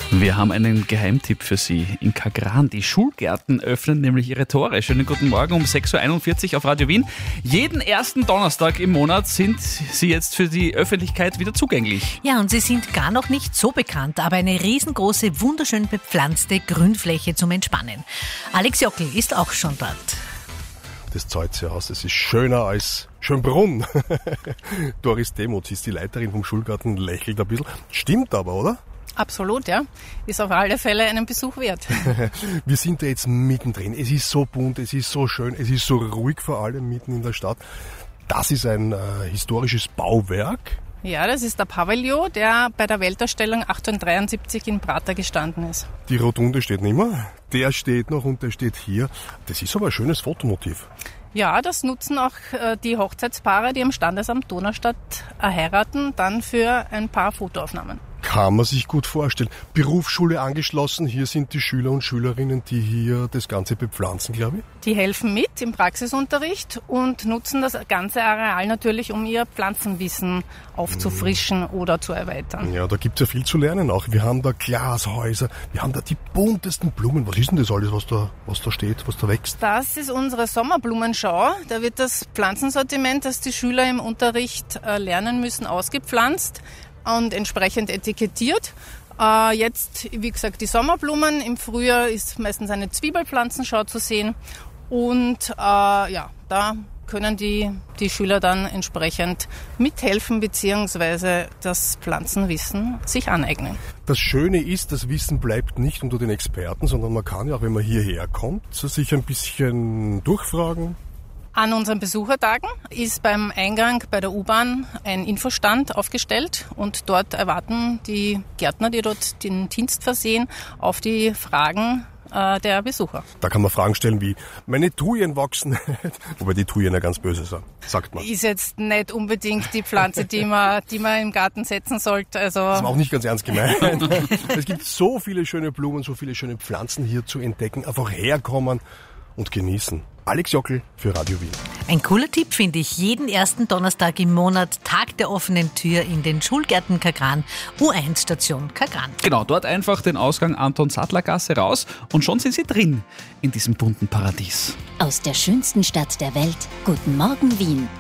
Wir haben einen Geheimtipp für Sie. In Kagran, die Schulgärten öffnen nämlich ihre Tore. Schönen guten Morgen um 6.41 Uhr auf Radio Wien. Jeden ersten Donnerstag im Monat sind sie jetzt für die Öffentlichkeit wieder zugänglich. Ja, und sie sind gar noch nicht so bekannt, aber eine riesengroße, wunderschön bepflanzte Grünfläche zum Entspannen. Alex Jockel ist auch schon dort. Das zahlt sich aus. Es ist schöner als Schönbrunn. Doris Demuth ist die Leiterin vom Schulgarten, lächelt ein bisschen. Stimmt aber, oder? Absolut, ja. Ist auf alle Fälle einen Besuch wert. Wir sind da jetzt mittendrin. Es ist so bunt, es ist so schön, es ist so ruhig, vor allem mitten in der Stadt. Das ist ein historisches Bauwerk. Ja, das ist der Pavillon, der bei der Weltausstellung 1873 in Prater gestanden ist. Die Rotunde steht nicht mehr. Der steht noch und der steht hier. Das ist aber ein schönes Fotomotiv. Ja, das nutzen auch die Hochzeitspaare, die am Standesamt Donaustadt heiraten, dann für ein paar Fotoaufnahmen. Kann man sich gut vorstellen. Berufsschule angeschlossen, hier sind die Schüler und Schülerinnen, die hier das Ganze bepflanzen, glaube ich. Die helfen mit im Praxisunterricht und nutzen das ganze Areal natürlich, um ihr Pflanzenwissen aufzufrischen oder zu erweitern. Ja, da gibt's ja viel zu lernen auch. Wir haben da Glashäuser, wir haben da die buntesten Blumen. Was ist denn das alles, was da steht, was da wächst? Das ist unsere Sommerblumenschau. Da wird das Pflanzensortiment, das die Schüler im Unterricht lernen müssen, ausgepflanzt und entsprechend etikettiert. Jetzt, wie gesagt, die Sommerblumen. Im Frühjahr ist meistens eine Zwiebelpflanzenschau zu sehen. Und da können die Schüler dann entsprechend mithelfen bzw. das Pflanzenwissen sich aneignen. Das Schöne ist, das Wissen bleibt nicht unter den Experten, sondern man kann ja auch, wenn man hierher kommt, sich ein bisschen durchfragen. An unseren Besuchertagen ist beim Eingang bei der U-Bahn ein Infostand aufgestellt und dort erwarten die Gärtner, die dort den Dienst versehen, auf die Fragen der Besucher. Da kann man Fragen stellen wie, meine Thujen wachsen nicht, wobei die Thujen ja ganz böse sind, sagt man. Ist jetzt nicht unbedingt die Pflanze, die man im Garten setzen sollte. Also das war auch nicht ganz ernst gemeint. Es gibt so viele schöne Blumen, so viele schöne Pflanzen hier zu entdecken. Einfach herkommen und genießen. Alex Jockel für Radio Wien. Ein cooler Tipp finde ich. Jeden ersten Donnerstag im Monat Tag der offenen Tür in den Schulgärten Kagran, U1-Station Kagran. Genau, dort einfach den Ausgang Anton-Sattler-Gasse raus und schon sind Sie drin in diesem bunten Paradies. Aus der schönsten Stadt der Welt. Guten Morgen, Wien.